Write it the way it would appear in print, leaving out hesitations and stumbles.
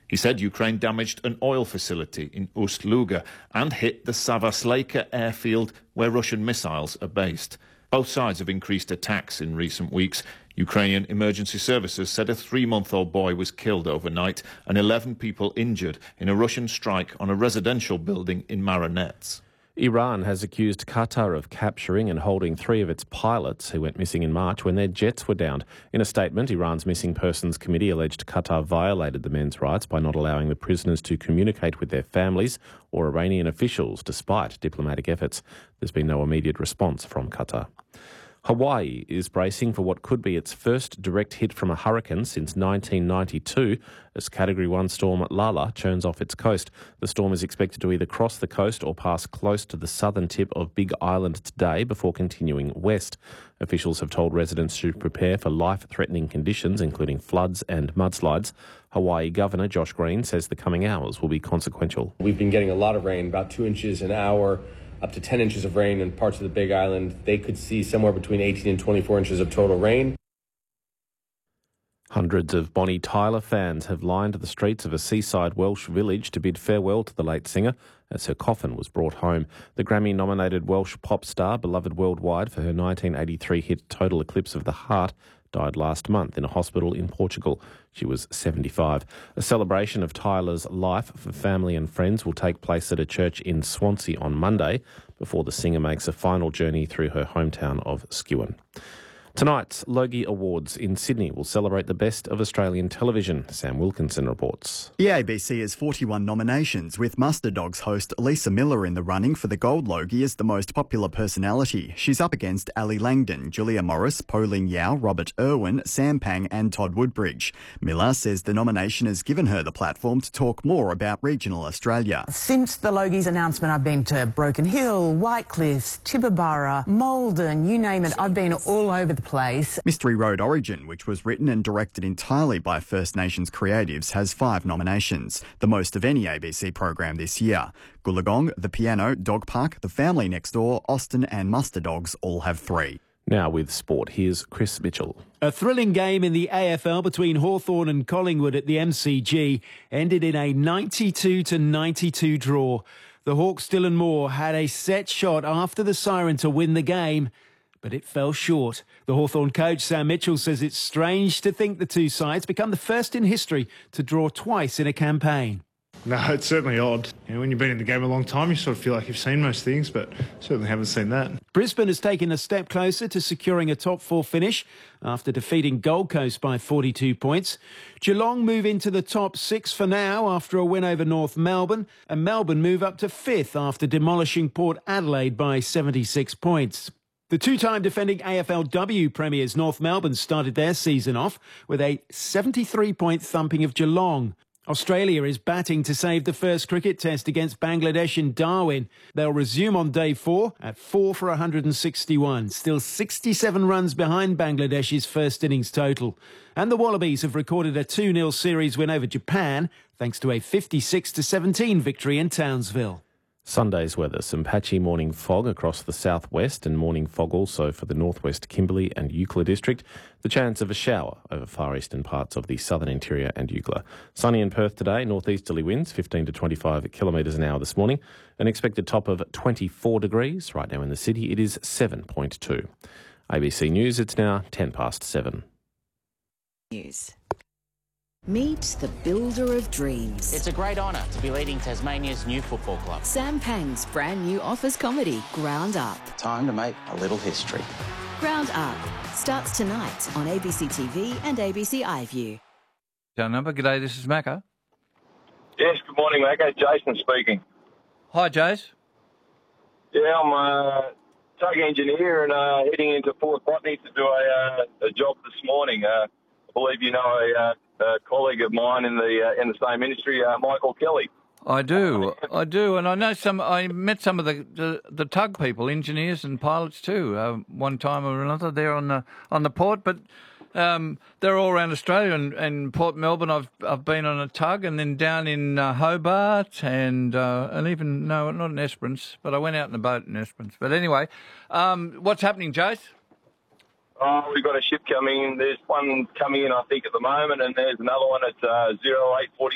He said Ukraine damaged an oil facility in Ust-Luga and hit the Savasleika airfield where Russian missiles are based. Both sides have increased attacks in recent weeks. Ukrainian emergency services said a 3-month-old boy was killed overnight and 11 people injured in a Russian strike on a residential building in Marinets. Iran has accused Qatar of capturing and holding 3 of its pilots who went missing in March when their jets were downed. In a statement, Iran's Missing Persons Committee alleged Qatar violated the men's rights by not allowing the prisoners to communicate with their families or Iranian officials despite diplomatic efforts. There's been no immediate response from Qatar. Hawaii is bracing for what could be its first direct hit from a hurricane since 1992 as Category 1 storm Lala churns off its coast. The storm is expected to either cross the coast or pass close to the southern tip of Big Island today before continuing west. Officials have told residents to prepare for life-threatening conditions, including floods and mudslides. Hawaii Governor Josh Green says the coming hours will be consequential. We've been getting a lot of rain, about 2 inches an hour. Up to 10 inches of rain in parts of the Big Island. They could see somewhere between 18 and 24 inches of total rain. Hundreds of Bonnie Tyler fans have lined the streets of a seaside Welsh village to bid farewell to the late singer as her coffin was brought home. The Grammy-nominated Welsh pop star, beloved worldwide for her 1983 hit Total Eclipse of the Heart, died last month in a hospital in Portugal. She was 75. A celebration of Tyler's life for family and friends will take place at a church in Swansea on Monday before the singer makes a final journey through her hometown of Skewen. Tonight's Logie Awards in Sydney will celebrate the best of Australian television. Sam Wilkinson reports. The ABC has 41 nominations, with Mustard Dogs host Lisa Miller in the running for the Gold Logie as the most popular personality. She's up against Ali Langdon, Julia Morris, Pauline Yao, Robert Irwin, Sam Pang and Todd Woodbridge. Miller says the nomination has given her the platform to talk more about regional Australia. Since the Logie's announcement, I've been to Broken Hill, White Cliffs, Tibooburra, Maldon, you name it. I've been all over the place. Mystery Road Origin, which was written and directed entirely by First Nations creatives, has 5 nominations, the most of any ABC program this year. Goolagong, The Piano, Dog Park, The Family Next Door, Austin and Mustard Dogs all have 3. Now with sport, here's Chris Mitchell. A thrilling game in the AFL between Hawthorn and Collingwood at the MCG ended in a 92-92 draw. The Hawks Dylan Moore had a set shot after the siren to win the game, but it fell short. The Hawthorn coach, Sam Mitchell, says it's strange to think the two sides become the first in history to draw twice in a campaign. No, it's certainly odd. When you've been in the game a long time, you sort of feel like you've seen most things, but certainly haven't seen that. Brisbane has taken a step closer to securing a top 4 finish after defeating Gold Coast by 42 points. Geelong move into the top 6 for now after a win over North Melbourne, and Melbourne move up to 5th after demolishing Port Adelaide by 76 points. The two-time defending AFLW premiers North Melbourne started their season off with a 73-point thumping of Geelong. Australia is batting to save the first cricket test against Bangladesh in Darwin. They'll resume on day 4 at 4 for 161, still 67 runs behind Bangladesh's first innings total. And the Wallabies have recorded a 2-0 series win over Japan thanks to a 56-17 victory in Townsville. Sunday's weather, some patchy morning fog across the southwest and morning fog also for the northwest Kimberley and Eucla district. The chance of a shower over far eastern parts of the southern interior and Eucla. Sunny in Perth today, northeasterly winds 15 to 25 kilometres an hour this morning. An expected top of 24 degrees. Right now in the city it is 7.2. ABC News, it's now 7:10. News. Meet the builder of dreams. It's a great honour to be leading Tasmania's new football club. Sam Pang's brand new office comedy, Ground Up. Time to make a little history. Ground Up starts tonight on ABC TV and ABC iView. Number, g'day, this is Macca. Yes, good morning, Macca. Jason speaking. Hi, Jace. Yeah, I'm a tug engineer and heading into Port Botany to do a job this morning. I believe you know a colleague of mine in the same industry, Michael Kelly. I do, and I know I met some of the tug people, engineers and pilots too, one time or another there on the port. But they're all around Australia, and Port Melbourne. I've been on a tug, and then down in Hobart, and even not in Esperance, but I went out in a boat in Esperance. But anyway, what's happening, Jace? Oh, we've got a ship coming in. There's one coming in, I think, at the moment, and there's another one at 0840.